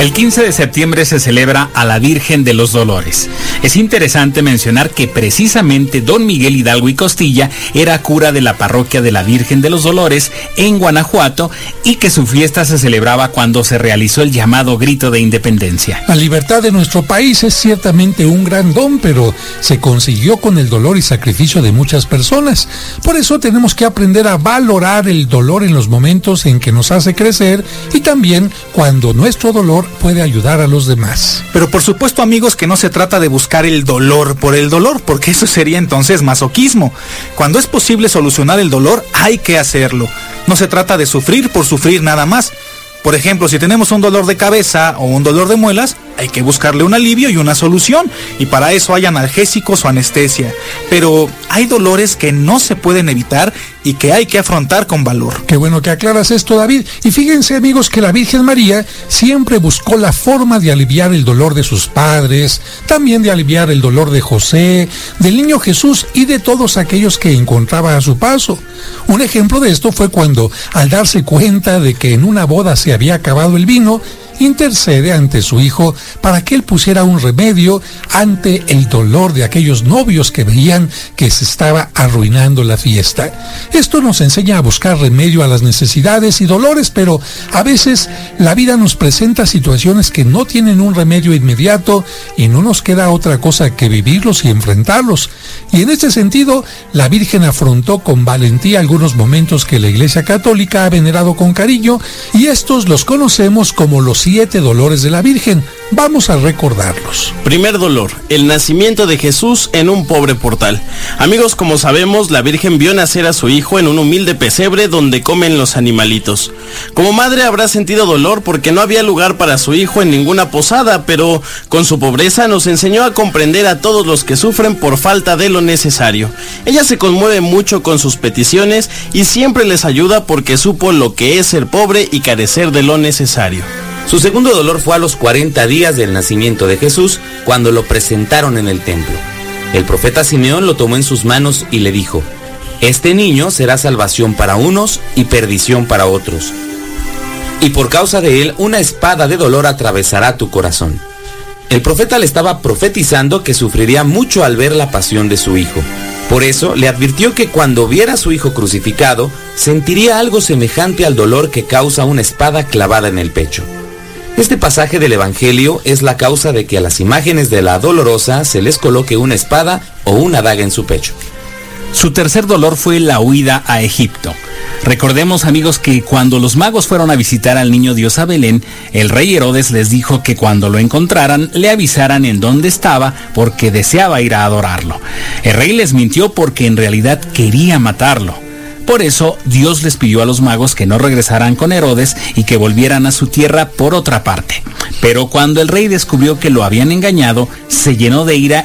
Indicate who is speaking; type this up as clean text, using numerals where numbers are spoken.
Speaker 1: El 15 de septiembre se celebra a la Virgen de los Dolores. Es interesante mencionar que precisamente don Miguel Hidalgo y Costilla era cura de la parroquia de la Virgen de los Dolores en Guanajuato y que su fiesta se celebraba cuando se realizó el llamado Grito de Independencia.
Speaker 2: La libertad de nuestro país es ciertamente un gran don, pero se consiguió con el dolor y sacrificio de muchas personas. Por eso tenemos que aprender a valorar el dolor en los momentos en que nos hace crecer y también cuando nuestro dolor puede ayudar a los demás.
Speaker 3: Pero por supuesto, amigos, que no se trata de buscar el dolor por el dolor, porque eso sería entonces masoquismo. Cuando es posible solucionar el dolor, hay que hacerlo. No se trata de sufrir por sufrir nada más. Por ejemplo, si tenemos un dolor de cabeza o un dolor de muelas, hay que buscarle un alivio y una solución, y para eso hay analgésicos o anestesia. Pero hay dolores que no se pueden evitar y que hay que afrontar con valor.
Speaker 2: Qué bueno que aclaras esto, David. Y fíjense, amigos, que la Virgen María siempre buscó la forma de aliviar el dolor de sus padres, también de aliviar el dolor de José, del niño Jesús y de todos aquellos que encontraba a su paso. Un ejemplo de esto fue cuando, al darse cuenta de que en una boda se había acabado el vino, intercede ante su hijo para que él pusiera un remedio ante el dolor de aquellos novios que veían que se estaba arruinando la fiesta. Esto nos enseña a buscar remedio a las necesidades y dolores, pero a veces la vida nos presenta situaciones que no tienen un remedio inmediato y no nos queda otra cosa que vivirlos y enfrentarlos. Y en este sentido, la Virgen afrontó con valentía algunos momentos que la Iglesia Católica ha venerado con cariño, y estos los conocemos como los 7 dolores de la Virgen. Vamos a recordarlos.
Speaker 4: Primer dolor, el nacimiento de Jesús en un pobre portal. Amigos, como sabemos, la Virgen vio nacer a su hijo en un humilde pesebre donde comen los animalitos. Como madre habrá sentido dolor porque no había lugar para su hijo en ninguna posada, pero con su pobreza nos enseñó a comprender a todos los que sufren por falta de lo necesario. Ella se conmueve mucho con sus peticiones y siempre les ayuda porque supo lo que es ser pobre y carecer de lo necesario.
Speaker 5: Su segundo dolor fue a los 40 días del nacimiento de Jesús, cuando lo presentaron en el templo. El profeta Simeón lo tomó en sus manos y le dijo: «Este niño será salvación para unos y perdición para otros. Y por causa de él, una espada de dolor atravesará tu corazón». El profeta le estaba profetizando que sufriría mucho al ver la pasión de su hijo. Por eso le advirtió que cuando viera a su hijo crucificado, sentiría algo semejante al dolor que causa una espada clavada en el pecho. Este pasaje del Evangelio es la causa de que a las imágenes de la Dolorosa se les coloque una espada o una daga en su pecho.
Speaker 1: Su tercer dolor fue la huida a Egipto. Recordemos, amigos, que cuando los magos fueron a visitar al niño Dios a Belén, el rey Herodes les dijo que cuando lo encontraran le avisaran en dónde estaba porque deseaba ir a adorarlo. El rey les mintió porque en realidad quería matarlo. Por eso Dios les pidió a los magos que no regresaran con Herodes y que volvieran a su tierra por otra parte. Pero cuando el rey descubrió que lo habían engañado, se llenó de ira